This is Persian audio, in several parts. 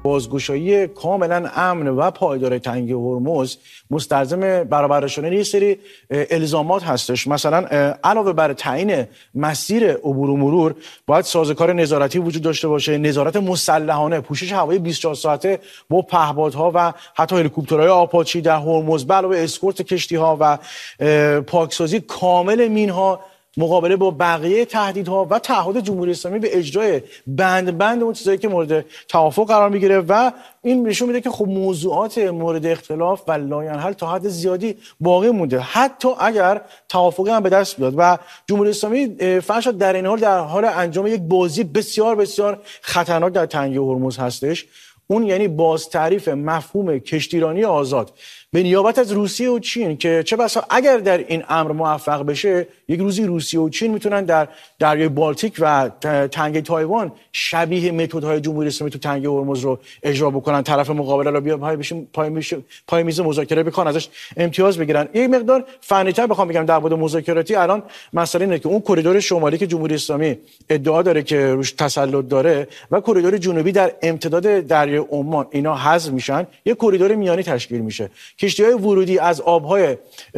بازگشایی کاملا امن و پایدار تنگه هرمز مستلزم برآورده شدن یه سری الزامات هستش. مثلا علاوه بر تعیین مسیر عبور و مرور باید سازوکار نظارتی وجود داشته باشه، نظارت مسلحانه، پوشش هوایی 24 ساعته با پهپادها و حتی هلیکوپترهای آپاچی در هرمز، به علاوه اسکورت کشتی‌ها و پاکسازی کامل مین‌ها، مقابله با بقیه تهدیدها و تعهد جمهوری اسلامی به اجرای بند اون چیزایی که مورد توافق قرار میگیره و این نشون میده که خب موضوعات مورد اختلاف و لاینحل تا حد زیادی باقی مونده، حتی اگر توافقی هم به دست بیاد. و جمهوری اسلامی فرشاد در این حال در حال انجام یک بازی بسیار بسیار خطرناک در تنگه هرمز هستش. اون یعنی باز تعریف مفهوم کشتیرانی آزاد به نیابت از روسیه و چین که چه بسا اگر در این امر موفق بشه یک روزی روسیه و چین میتونن در دریای بالتیک و تنگه تایوان شبیه متدهای جمهوری اسلامی تو تنگه هرمز رو اجرا بکنن، طرف مقابل رو بیا پای میز مذاکره بکنن، ازش امتیاز بگیرن. یک مقدار فنی‌تر بخوام بگم در مورد مذاکراتی، الان مسئله اینه که اون کریدور شمالی که جمهوری اسلامی ادعا داره که روش تسلط داره و کریدور جنوبی در امتداد دریای عمان اینا حذف میشن، یک کریدور میانی تشکیل میشه. کشتی‌های ورودی از آب‌های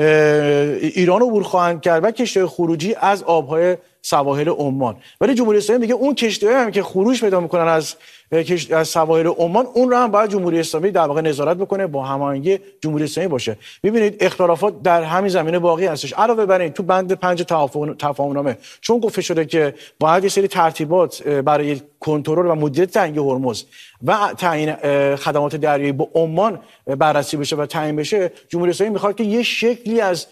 ایران عبور خواهند کرد و کشتی‌های خروجی از آب‌های سواحل عمان. ولی جمهوری اسلامی میگه اون کشتی‌هایی هم که خروج پیدا میکنن از سواحل عمان، اون رو هم باید جمهوری اسلامی در واقع نظارت بکنه، با هماهنگی جمهوری اسلامی باشه. ببینید اختلافات در همین زمینه باقی هستش. علاوه بر این تو بند 5 تفاهم‌نامه چون گفته شده که باید یه سری ترتیبات برای کنترل و مدیریت تنگه هرمز و تعیین خدمات دریایی با عمان بررسی بشه و تعیین بشه، جمهوری اسلامی میخواد که یه شکلی از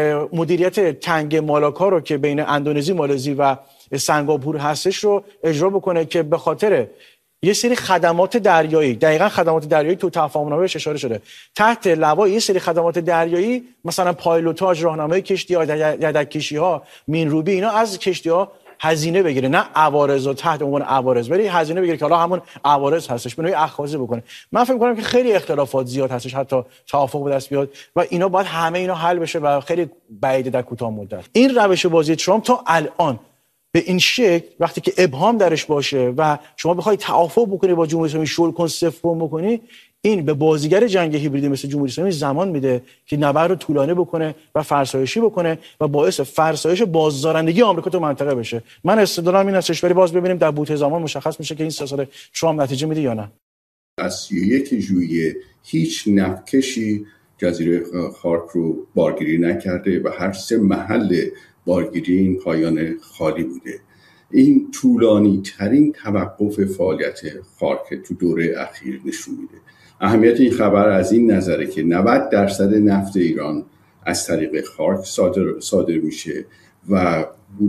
مدیریت تنگه مالاکا رو که بین اندونزی، مالزی و سنگاپور هستش رو اجرا بکنه که به خاطر یه سری خدمات دریایی، دقیقاً خدمات دریایی تو تفاهم‌نامه اشاره شده، تحت لوای یه سری خدمات دریایی مثلا پایلوتاژ، راهنمایی کشتی‌ها، یدک‌کشی‌ها، مین‌روبی، اینا از کشتی‌ها هزینه بگیره، نه عوارض و تحت عنوان عوارض، ولی هزینه بگیره که حالا همون عوارض هستش، به نوعی اخاذی بکنه. من فکر می‌کنم که خیلی اختلافات زیاد هستش حتی توافق به دست بیاد و اینا باید همه اینا حل بشه و خیلی بعیده در کوتاه مدت. این روش بازی ترامپ تا الان به این شکل وقتی که ابهام درش باشه و شما بخوای توافق بکنی با جمهوری اسلامی، شل کن، صفر کن بکنی، این به بازیگر جنگ هیبریدی مثل جمهوری اسلامی زمان میده که نبرد رو طولانی بکنه و فرسایشی بکنه و باعث فرسایش بازدارندگی آمریکا تو منطقه بشه. من استدلالم این هستش، ولی باز ببینیم در بوته زمان مشخص میشه که این سیاست ترامپ نتیجه میده یا نه. از 31 ژوئیه هیچ نفتکشی جزیره خارک رو بارگیری نکرده و هر 3 محل بارگیری این پایان خالی بوده. این طولانی ترین توقف فعالیت خارک تو دوره اخیر نشون میده. اهمیت این خبر از این نظره که 90% نفت ایران از طریق خارک صادر میشه و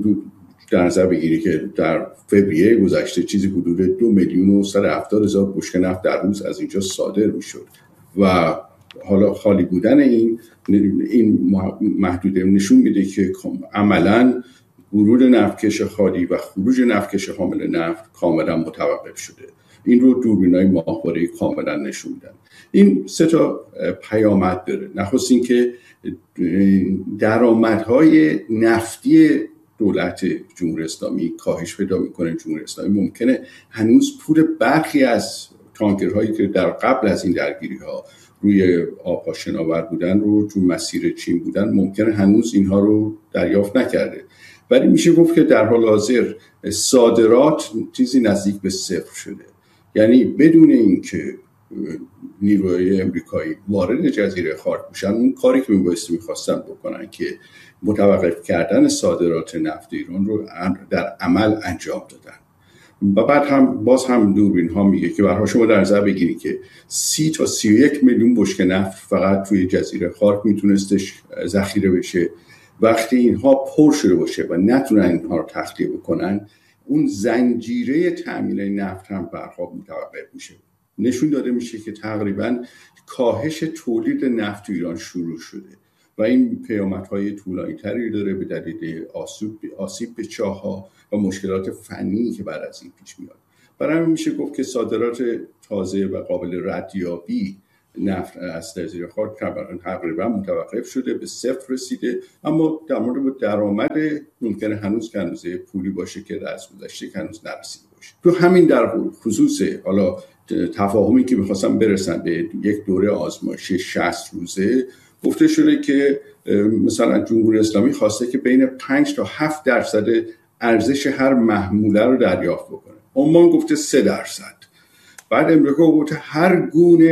در نظر بگیری که در فوریه گذشته چیزی حدود 2,170,000 بشکه نفت در روز از اینجا صادر میشد و حالا خالی بودن این محدوده نشون میده که عملاً ورود نفتکش خالی و خروج نفتکش حامل نفت کاملا متوقف شده. این رو دوربینای ماهواره‌ای کاملا نشون میدن. این 3 پیامد داره. نخست این که درآمدهای نفتی دولت جمهوری اسلامی کاهش پیدا میکنه. جمهوری اسلامی ممکنه هنوز پول برخی از تانکرهایی که در قبل از این درگیری‌ها روی آب‌ها شناور بودن رو چون مسیر چین بودن ممکنه هنوز اینها رو دریافت نکرده، ولی میشه گفت که در حال حاضر صادرات چیزی نزدیک به 0 شده. یعنی بدون اینکه نیروهای امریکایی وارد جزیره خارک بشن، اون کاری که میخواستن بکنن که متوقف کردن صادرات نفت ایران رو در عمل انجام دادن. و بعد هم باز هم دوربین ها میگه که برای شما در نظر بگیرید که 30 تا 31 میلیون بشکه نفت فقط توی جزیره خارک میتونستش ذخیره بشه. وقتی اینها پر شده باشه و نتونن اینها رو تخلیه بکنن، اون زنجیره تامین نفت هم برخواب متوقف میشه. نشون داده میشه که تقریبا کاهش تولید نفت تو ایران شروع شده و این پیامدهای طولانی‌تری داره به دلیل آسیب به چاه‌ها و مشکلات فنی که بعد از این پیش میاد. برای همین میشه گفت که صادرات تازه و قابل ردیابی نفت از جزیره خارک تقریبا متوقف شده، به 0 رسیده. اما در مورد درآمد ممکنه هنوز پولی باشه که از گذشته هنوز نرسیده باشه. تو همین در خصوص حالا تفاهمی که میخواستن برسن به یک دوره آزمایشی 60 روزه، گفته شده که مثلا جمهوری اسلامی خواسته که بین 5 تا 7% ارزش هر محموله رو دریافت بکنه. عمان گفته 3%. بعد امریکا گفته هر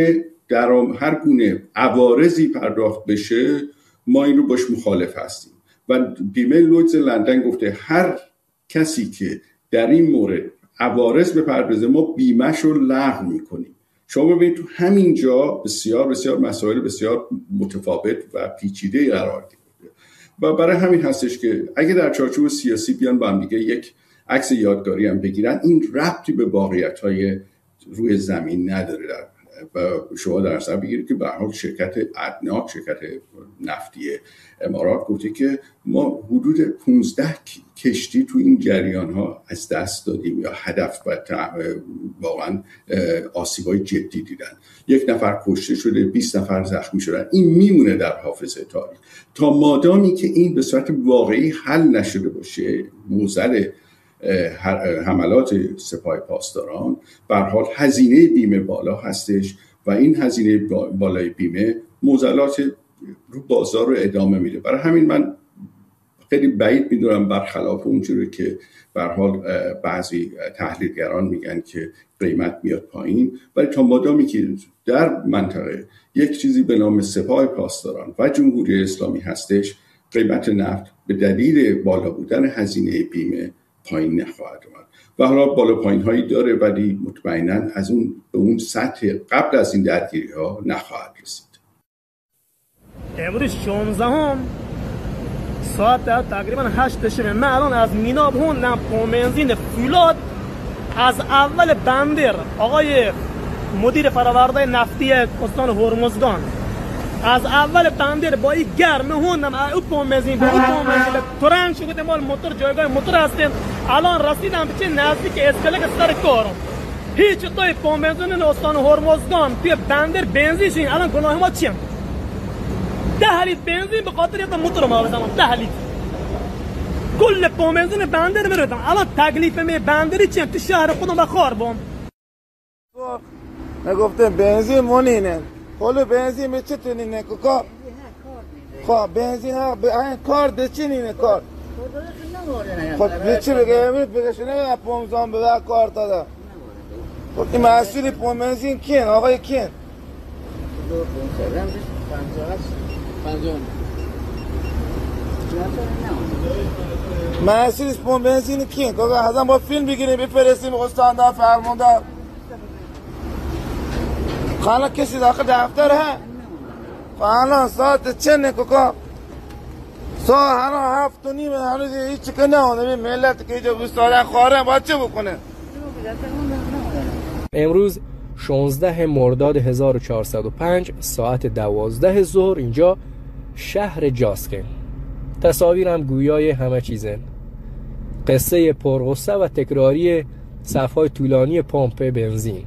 گونه عوارضی پرداخت بشه ما این رو باش مخالف هستیم. و بیمه لویدز لندن گفته هر کسی که در این مورد عوارض بپردازه ما بیمه‌ش رو لغو میکنیم. شما ببینید تو همین جا بسیار بسیار مسائل بسیار متفاوت و پیچیده قرار گرفته و برای همین هستش که اگه در چارچوب سیاسی بیان با هم دیگه یک عکس یادگاری هم بگیرن، این ربطی به واقعیت‌های روی زمین نداره. و شما در نظر بگیرید که به هر حال شرکت ادناک، شرکت نفتی امارات، گفته که ما حدود 15 کشتی تو این جریان ها از دست دادیم یا هدف و واقعا آسیبای جدی دیدن. 1 نفر کشته شده، 20 نفر زخمی شدن. این میمونه در حافظه تاریخ تا مادامی که این به صورت واقعی حل نشده باشه. موزل حملات سپاه پاسداران به هر حال هزینه بیمه بالا هستش و این هزینه بالای بیمه موزلات رو بازار رو ادامه میده. برای همین من خیلی بعید میدونم برخلاف اونجوری که به هر حال بعضی تحلیلگران میگن که قیمت میاد پایین، ولی تا مادامی که در منطقه یک چیزی به نام سپاه پاسداران و جمهوری اسلامی هستش، قیمت نفت به دلیل بالا بودن هزینه بیمه پایین نخواهد اومد. و حالا بالا پایین هایی داره ولی مطمئنا از اون به اون سطح قبل از این درگیری ها نخواهد رسید. امروز 16 ساعت تقریبا 8 شب من الان از مینا بهوندم بنزین فولاد از اول بندر آقای مدیر فرآورده نفتی استان هرمزگان از اول بندر با این گرم هوندم اون بنزین ترنگ شده مال موتور جایگاه موتور هستن. الان رسیدم به چه نزدیک اسکلک سر کارم. هیچ توی بنزین استان هرمزگان توی بندر بنزین شین. الان گناه ما چیه؟ 10 لیتر بنزین به خاطر این موتور ما بزنم 10 لیتر. کل بنزین بندر میردم. الان تکلیف می بندری چیه؟ تو شهر خودم بخار بام. نگفتم بنزین مونینه. کل بنزین به چه تونینه کار؟ خب بنزین ها کار دچینینه کار. خب به چی بگه امروز بگه شنه پومزان به کار داده. خب این مسئول بنزین کیه آقای کیه؟ مسئول بنزین کیه؟ که ازم با فیلم بگیریم بفرستیم استاندار فرمانده. خالا کسی داخل دفتر ها؟ خالا ساعت چنه ککا؟ ساعت هنو 7:30 هنوز هیچ که نه ملت که اینجا بستادن خاره باید چه بکنه؟ امروز 16 مرداد 1405 ساعت 12 ظهر اینجا شهر جاسکن. تصاویرم گویای همه چیزن. قصه پرغصه و تکراری صفهای طولانی پمپ بنزین.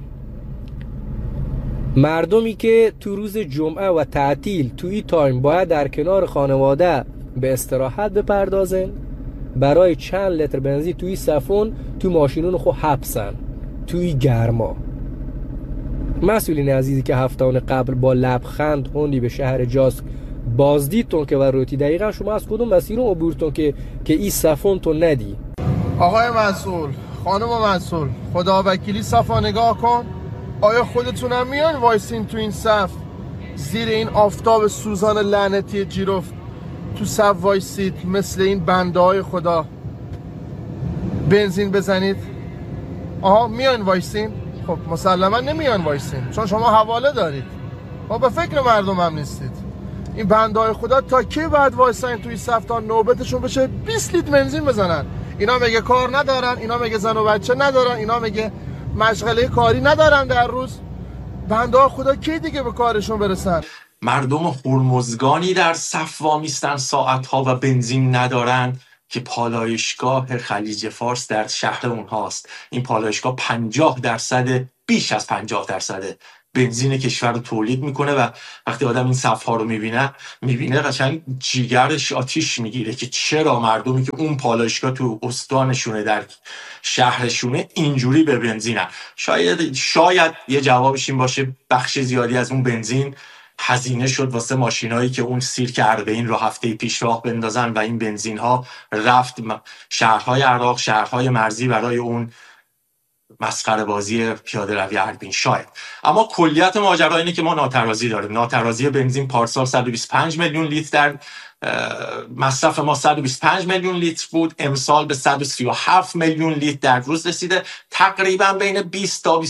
مردمی که تو روز جمعه و تعطیل تو این تایم باید در کنار خانواده به استراحت بپردازن، برای چند لیتر بنزین توی صفون تو ماشینون خود حبسن توی گرما. مسئولین عزیزی که هفتهان قبل با لبخند هوندی به شهر جاسک بازدیدتون که و روتی دقیقا شما از کدوم مسیر رو عبورتون که این صفون تو ندی؟ آقای مسئول، خانم مسئول، خدا وکیلی صفا نگاه کن. آیا خودتونم میان وایسین تو این صف زیر این آفتاب سوزان لعنتی جیرفت تو صف وایسید مثل این بنده های خدا بنزین بزنید؟ آها میان وایسین؟ خب مسلما نمیان وایسین چون شما حواله دارید و به فکر مردم هم نیستید. این بنده های خدا تا کی بعد وایسین توی صف تا نوبتشون بشه 20 لیتر بنزین بزنن؟ اینا میگه کار ندارن، اینا میگه زن و بچه ندارن، اینا میگه مشغله کاری ندارن در روز. بنده ها خدا کی دیگه به کارشون برسن؟ مردم هرمزگانی در صف وامیستن ساعتها و بنزین ندارن که پالایشگاه خلیج فارس در شهر اونهاست. این پالایشگاه 50% بیش از 50% بنزین کشور رو تولید میکنه و وقتی آدم این صفها رو میبینه قشنگ جیگرش آتیش میگیره که چرا مردمی که اون پالایشگاه تو استانشونه، در شهرشونه، اینجوری به بنزینن. شاید یه جوابش این باشه بخش زیادی از اون بنزین هزینه شد واسه ماشینایی که اون سیرک اربعین رو هفته پیش راه بندازن و این بنزین ها رفت شهرهای عراق، شهرهای مرزی برای اون مسخره بازی پیاده روی اربعین. شاید. اما کلیت ماجرا اینه که ما ناترازی داریم. ناترازی بنزین پارسال 125 میلیون لیتر در مصرف ما 125 میلیون لیتر بود، امسال به 137 میلیون لیتر در روز رسیده. تقریبا بین 20 تا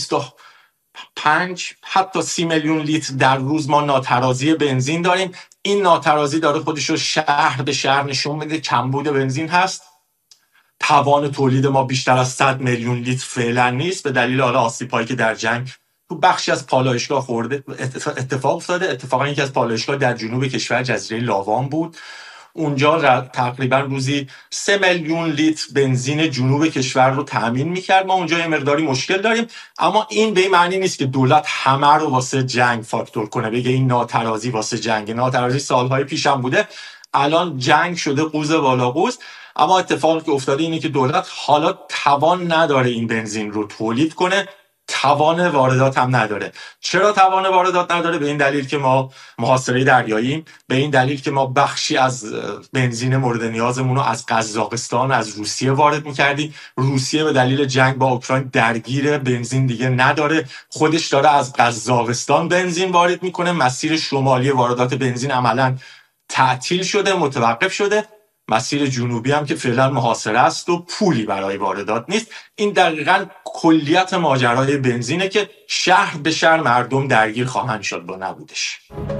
25 حتی 30 میلیون لیتر در روز ما ناترازی بنزین داریم. این ناترازی داره خودش رو شهر به شهر نشون میده. کمبود بنزین هست. توان تولید ما بیشتر از 100 میلیون لیتر فعلا نیست، به دلیل حالا آسیب‌هایی که در جنگ تو بخشی از پالایشگاه خورده اتفاق افتاده. اتفاقا یکی از پالایشگاه در جنوب کشور جزیره لاوان بود. اونجا تقریبا روزی 3 میلیون لیتر بنزین جنوب کشور رو تامین میکرد. ما اونجا یه مقداری مشکل داریم، اما این به این معنی نیست که دولت همه رو واسه جنگ فاکتور کنه، بگه این ناترازی واسه جنگ. ناترازی سالهای پیشم بوده، الان جنگ شده قوز بالا قوز. اما اتفاقی که افتاده اینه که دولت حالا توان نداره این بنزین رو تولید کنه، توان واردات هم نداره. چرا توان واردات نداره؟ به این دلیل که ما محاصره دریاییم، به این دلیل که ما بخشی از بنزین مورد نیازمون رو از قزاقستان، از روسیه وارد می‌کردیم. روسیه به دلیل جنگ با اوکراین درگیر، بنزین دیگه نداره، خودش داره از قزاقستان بنزین وارد میکنه. مسیر شمالی واردات بنزین عملاً تعطیل شده، متوقف شده. مسیر جنوبی هم که فعلا محاصره است و پولی برای واردات نیست. این دقیقاً کلیت ماجرای بنزینه که شهر به شهر مردم درگیر خواهند شد با نبودش.